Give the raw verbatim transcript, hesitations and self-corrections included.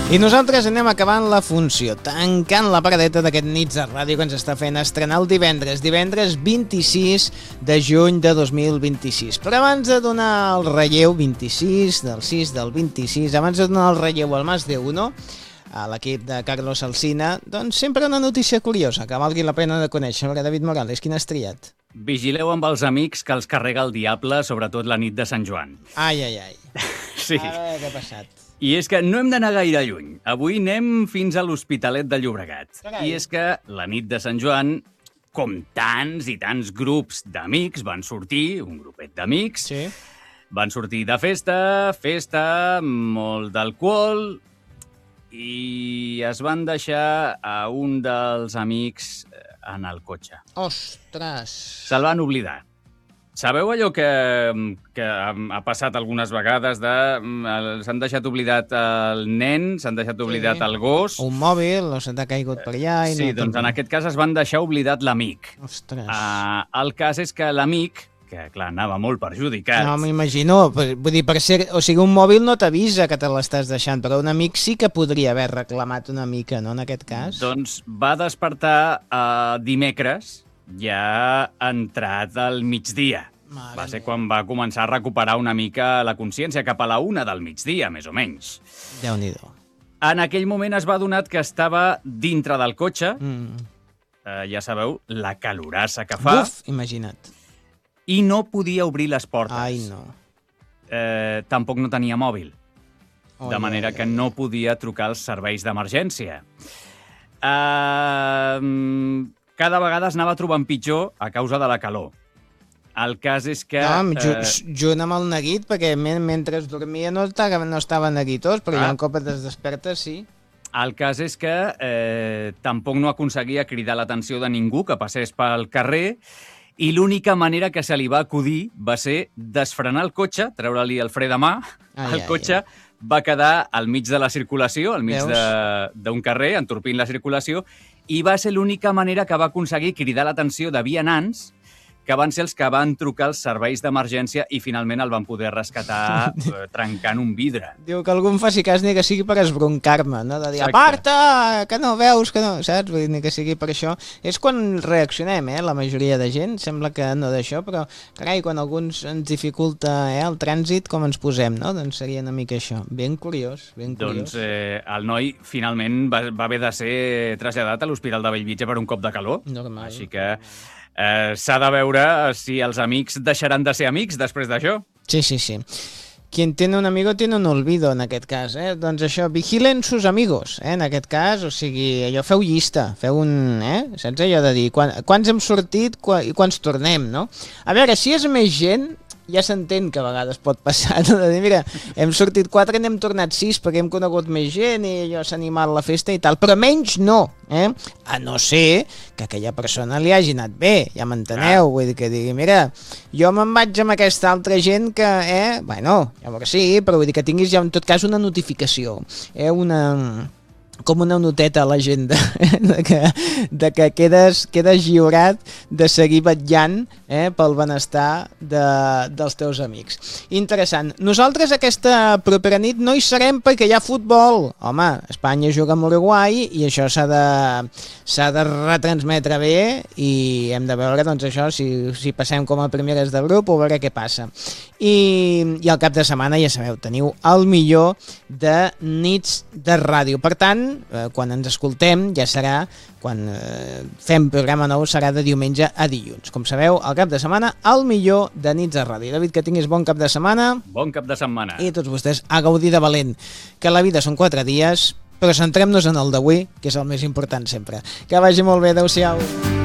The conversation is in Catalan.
I nosaltres anem acabant la funció, tancant la paradeta d'aquest Nits de Ràdio que ens està fent estrenar el divendres, divendres vint-i-sis de juny de dos mil vint-i-sis. Però abans de donar el relleu, vint-i-sis del sis del vint-i-sis, abans de donar el relleu al Mas de Uno, a l'equip de Carlos Alsina, doncs sempre una notícia curiosa que valgui la pena de conèixer. A veure, David Morales, quin has triat? Vigileu amb els amics que els carrega el diable, sobretot la nit de Sant Joan. Ai, ai, ai. Sí. A veure què ha passat. I és que no hem d'anar gaire lluny. Avui anem fins a l'Hospitalet de Llobregat. Carai. I és que la nit de Sant Joan, com tants i tants grups d'amics, van sortir, un grupet d'amics, Sí. van sortir de festa, festa, molt d'alcohol, i es van deixar a un dels amics en el cotxe. Ostres. Se'l van oblidar. Sabeu allò que, que ha passat algunes vegades de... S'han deixat oblidat el nen, s'han deixat oblidat Sí. el gos... Un mòbil, o se t'ha caigut per allà... I Sí, no doncs en aquest cas es van deixar oblidat l'amic. Ostres. Uh, el cas és que l'amic, que clar, anava molt perjudicat... No, m'imagino. Per- Vull dir, per ser... O sigui, un mòbil no t'avisa que te l'estàs deixant, però un amic sí que podria haver reclamat una mica, no, en aquest cas? Doncs va despertar uh, dimecres, ja entrat al migdia. Mare Va ser meva. quan va començar a recuperar una mica la consciència, cap a la una del migdia, més o menys. Déu-n'hi-do. En aquell moment es va adonar que estava dintre del cotxe, Mm. eh, ja sabeu, la calorassa que fa, Buf, imagina't. i no podia obrir les portes. Ai, no. Eh, tampoc no tenia mòbil, Oi, de manera ai, que ai. no podia trucar als serveis d'emergència. Eh, cada vegada es anava trobant pitjor a causa de la calor. El cas és que... No, ju eh, junt amb el neguit, perquè men mentre dormia no estava, no estava neguitós, però Ah. ja un cop et despertes, sí. El cas és que eh, tampoc no aconseguia cridar l'atenció de ningú que passés pel carrer i l'única manera que se li va acudir va ser desfrenar el cotxe, treure-li el fre de mà, Ai, el ai, cotxe va quedar al mig de la circulació, al mig Veus? de- d'un carrer, entorpint la circulació, i va ser l'única manera que va aconseguir cridar l'atenció de vianants, que van ser els que van trucar als serveis d'emergència i finalment el van poder rescatar eh, trencant un vidre. Diu que algú em faci cas ni que sigui per esbroncar-me, no? De dir, Exacte. aparta, que no veus, que no... Saps? Vull dir, ni que sigui per això. És quan reaccionem, eh? La majoria de gent. Sembla que no d'això, però, carai, quan alguns ens dificulta eh, el trànsit, com ens posem, no? Doncs seria una mica això. Ben curiós, ben curiós. Doncs eh, el noi finalment va, va haver de ser traslladat a l'Hospital de Bellvitge per un cop de calor. Normal. Així que eh, s'ha de veure si els amics deixaran de ser amics després d'això. Sí, sí, sí. Quien tiene un amigo tiene un olvido, en aquest cas, eh? Doncs això, vigilen sus amigos, eh? En aquest cas, o sigui, allò, feu llista, feu un, eh? Saps allò de dir, quan, quants hem sortit qua, i quants tornem, no? A veure, si és més gent, ja s'entén que a vegades pot passar, no? De dir, mira, hem sortit quatre, n'hem tornat sis perquè hem conegut més gent i allò s'ha animat la festa i tal, però menys no, eh? A no ser que aquella persona li hagi anat bé, ja m'enteneu, vull dir que digui, mira, jo me'n vaig amb aquesta altra gent que, eh, bueno, llavors sí, però vull dir que tinguis ja en tot cas una notificació, eh, una... com una noteta a l'agenda eh? de que, de que quedes, quedes lliurat de seguir vetllant eh? pel benestar de, dels teus amics. Interessant. Nosaltres aquesta propera nit no hi serem perquè hi ha futbol. Home, Espanya juga amb Uruguai i això s'ha de, s'ha de retransmetre bé i hem de veure doncs, això si, si passem com a primeres de grup o veure què passa. I, i al cap de setmana, ja sabeu, teniu el millor de nits de ràdio. Per tant, eh, quan ens escoltem ja serà, quan eh, fem programa nou, serà de diumenge a dilluns. Com sabeu, al cap de setmana, el millor de nits de ràdio. David, que tinguis bon cap de setmana. Bon cap de setmana. I tots vostès a gaudir de valent, que la vida són quatre dies, però centrem-nos en el d'avui, que és el més important sempre. Que vagi molt bé, adeu-siau.